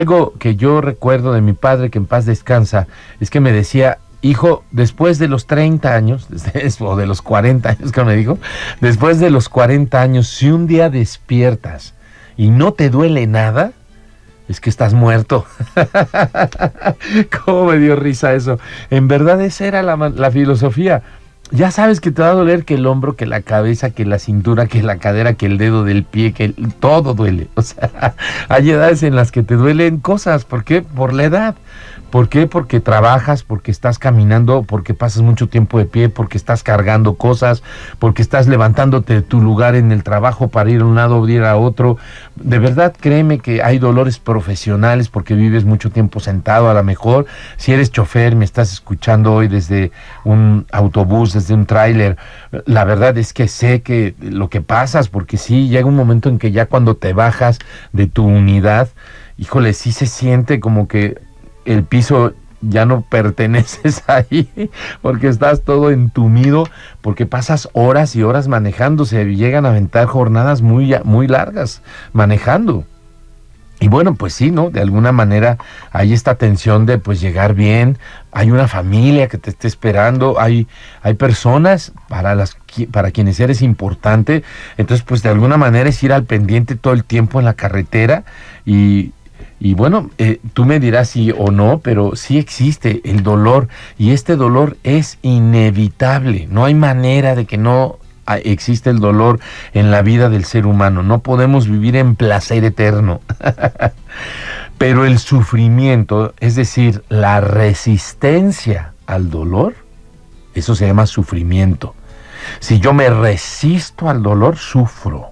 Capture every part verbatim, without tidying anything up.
Algo que yo recuerdo de mi padre, que en paz descansa, es que me decía: hijo, después de los treinta años, o de los cuarenta años que me dijo, después de los cuarenta años, si un día despiertas y no te duele nada, es que estás muerto. ¿Cómo me dio risa eso? En verdad esa era la, la filosofía. Ya sabes que te va a doler que el hombro, que la cabeza, que la cintura, que la cadera, que el dedo del pie, que el, todo duele. O sea, hay edades en las que te duelen cosas. ¿Por qué? Por la edad. ¿Por qué? Porque trabajas, porque estás caminando, porque pasas mucho tiempo de pie, porque estás cargando cosas, porque estás levantándote de tu lugar en el trabajo para ir a un lado o ir a otro. De verdad, créeme que hay dolores profesionales porque vives mucho tiempo sentado. A lo mejor, si eres chofer, me estás escuchando hoy desde un autobús, desde un tráiler, la verdad es que sé que lo que pasas, porque sí, llega un momento en que ya cuando te bajas de tu unidad, híjole, sí se siente como que el piso ya no perteneces ahí, porque estás todo entumido, porque pasas horas y horas manejando, se llegan a aventar jornadas muy, muy largas manejando. Y bueno, pues sí, ¿no? De alguna manera hay esta tensión de pues llegar bien, hay una familia que te esté esperando, hay, hay personas para las para quienes eres importante, entonces pues de alguna manera es ir al pendiente todo el tiempo en la carretera y Y bueno, eh, tú me dirás sí o no, pero sí existe el dolor y este dolor es inevitable. No hay manera de que no existe el dolor en la vida del ser humano. No podemos vivir en placer eterno. Pero el sufrimiento, es decir, la resistencia al dolor, eso se llama sufrimiento. Si yo me resisto al dolor, sufro.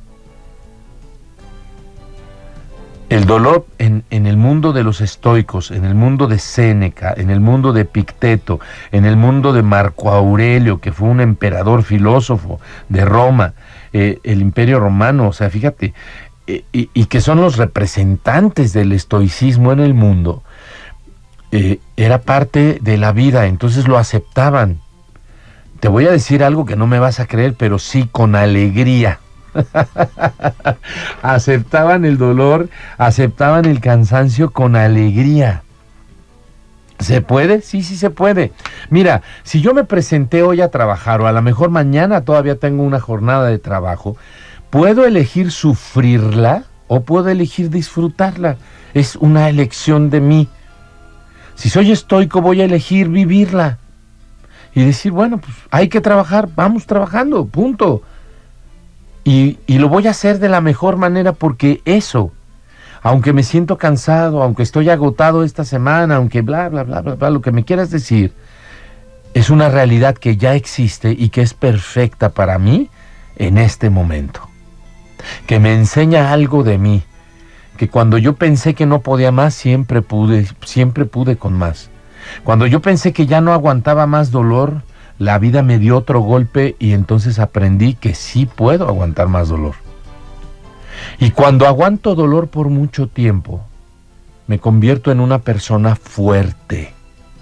El dolor en, en el mundo de los estoicos, en el mundo de Séneca, en el mundo de Epicteto, en el mundo de Marco Aurelio, que fue un emperador filósofo de Roma, eh, el Imperio Romano, o sea, fíjate, eh, y, y que son los representantes del estoicismo en el mundo, eh, era parte de la vida, entonces lo aceptaban. Te voy a decir algo que no me vas a creer, pero sí con alegría. Aceptaban el dolor, aceptaban el cansancio con alegría. ¿Se puede? Sí, sí se puede. Mira, si yo me presenté hoy a trabajar, o a lo mejor mañana todavía tengo una jornada de trabajo, ¿puedo elegir sufrirla o puedo elegir disfrutarla? Es una elección de mí. Si soy estoico, voy a elegir vivirla y decir, bueno, pues hay que trabajar, vamos trabajando, punto. Y, y lo voy a hacer de la mejor manera, porque eso, aunque me siento cansado, aunque estoy agotado esta semana, aunque bla, bla, bla, bla, bla, lo que me quieras decir, es una realidad que ya existe y que es perfecta para mí en este momento. Que me enseña algo de mí, que cuando yo pensé que no podía más, siempre pude, siempre pude con más. Cuando yo pensé que ya no aguantaba más dolor, la vida me dio otro golpe y entonces aprendí que sí puedo aguantar más dolor. Y cuando aguanto dolor por mucho tiempo, me convierto en una persona fuerte.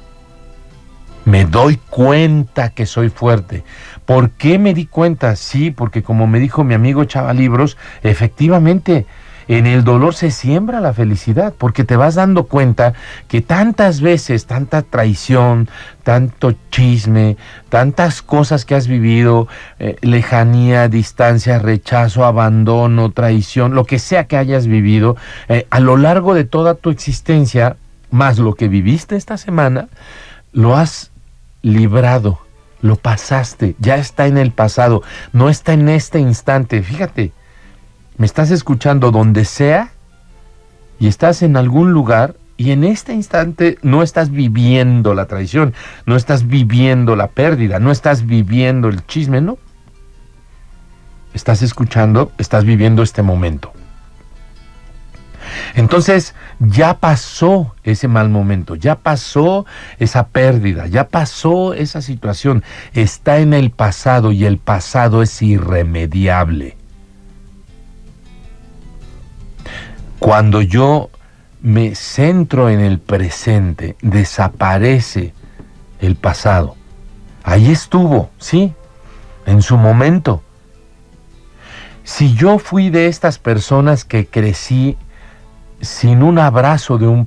Me doy cuenta que soy fuerte. ¿Por qué me di cuenta? Sí, porque como me dijo mi amigo Chavalibros, efectivamente, en el dolor se siembra la felicidad, porque te vas dando cuenta que tantas veces, tanta traición, tanto chisme, tantas cosas que has vivido, eh, lejanía, distancia, rechazo, abandono, traición, lo que sea que hayas vivido, eh, a lo largo de toda tu existencia, más lo que viviste esta semana, lo has librado, lo pasaste, ya está en el pasado, no está en este instante. Fíjate, me estás escuchando donde sea y estás en algún lugar y en este instante no estás viviendo la traición, no estás viviendo la pérdida, no estás viviendo el chisme, ¿no? Estás escuchando, estás viviendo este momento. Entonces ya pasó ese mal momento, ya pasó esa pérdida, ya pasó esa situación, está en el pasado y el pasado es irremediable. Cuando yo me centro en el presente, desaparece el pasado. Ahí estuvo, sí, en su momento. Si yo fui de estas personas que crecí sin un abrazo de un